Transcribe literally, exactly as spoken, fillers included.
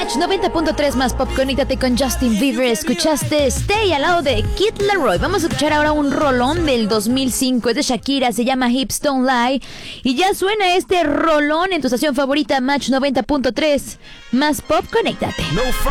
Match noventa punto tres más Pop, conéctate con Justin Bieber. Escuchaste Stay al lado de Kid Laroi. Vamos a escuchar ahora un rolón del dos mil cinco. Es de Shakira, se llama Hips Don't Lie. Y ya suena este rolón en tu estación favorita, Match noventa punto tres más Pop, conéctate.